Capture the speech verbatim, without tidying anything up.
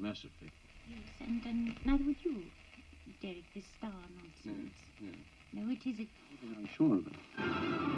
massively. Yes, and, and neither would you, Derek, this star nonsense. Yes, yes. No, it isn't. I'm sure of it.